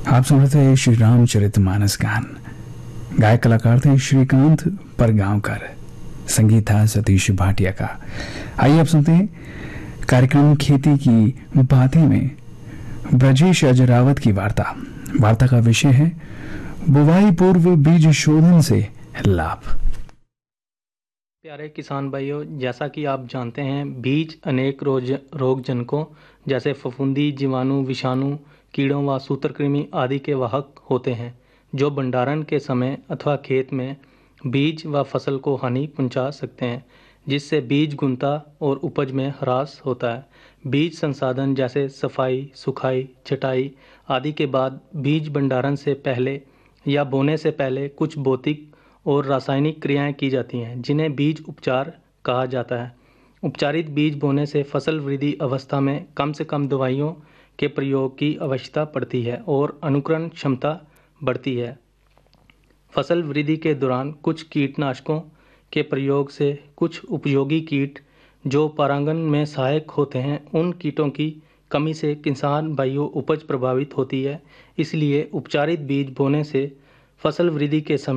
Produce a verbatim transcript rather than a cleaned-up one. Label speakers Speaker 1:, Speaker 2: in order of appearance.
Speaker 1: आप सुन रहे थे श्री रामचरितमानस गान। गायक कलाकार थे श्रीकांत परगांवकर, संगीत था सतीश भाटिया का। आइए अब सुनते हैं कार्यक्रम खेती की बातें में ब्रजेश अजरावत की वार्ता। वार्ता का विषय है बुवाई पूर्व बीज शोधन से लाभ।
Speaker 2: प्यारे किसान भाइयों, जैसा कि आप जानते हैं, बीज अनेक रोज रोग जनकों जैसे फफूंदी, जीवाणु, विषाणु, कीड़ों व सूत्रकृमि आदि के वाहक होते हैं, जो भंडारण के समय अथवा खेत में बीज व फसल को हानि पहुंचा सकते हैं, जिससे बीज गुणवत्ता और उपज में ह्रास होता है। बीज संसाधन जैसे सफाई, सुखाई, छटाई आदि के बाद बीज भंडारण से पहले या बोने से पहले कुछ भौतिक और रासायनिक क्रियाएं की जाती हैं, जिन्हें बीज उपचार कहा जाता है। उपचारित बीज बोने से फसल वृद्धि अवस्था में कम से कम दवाइयों के प्रयोग की आवश्यकता पड़ती है और अनुकरण क्षमता बढ़ती है। फसल वृद्धि के दौरान कुछ कीटनाशकों के प्रयोग से कुछ उपयोगी कीट जो परागण में सहायक होते हैं, उन कीटों की कमी से किसान भाइयों उपज प्रभावित होती है। इसलिए उपचारित बीज बोने से फसल वृद्धि के समय